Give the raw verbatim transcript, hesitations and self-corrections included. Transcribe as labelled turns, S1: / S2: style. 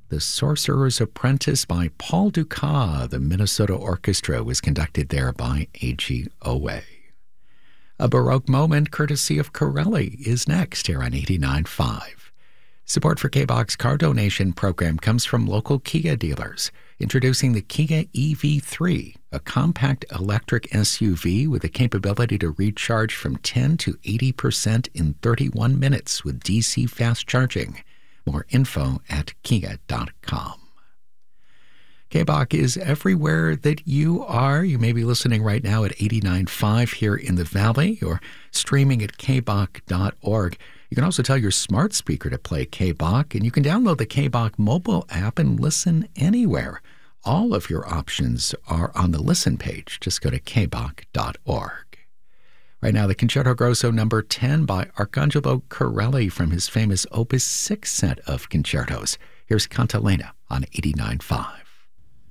S1: The Sorcerer's Apprentice by Paul Dukas. The Minnesota Orchestra was conducted there by A G Owe. A Baroque Moment, courtesy of Corelli, is next here on eighty-nine point five. Support for K B O K's car donation program comes from local Kia dealers. Introducing the Kia E V three, a compact electric S U V with the capability to recharge from ten to eighty percent in thirty-one minutes with D C fast charging. More info at kia dot com. K B O K is everywhere that you are. You may be listening right now at eighty-nine point five here in the Valley or streaming at k b o k dot org. You can also tell your smart speaker to play K B O K, and you can download the K B O K mobile app and listen anywhere. All of your options are on the listen page. Just go to k b o k dot org. Right now, the Concerto Grosso number ten by Arcangelo Corelli from his famous Opus six set of concertos. Here's Cantilena on eighty-nine point five.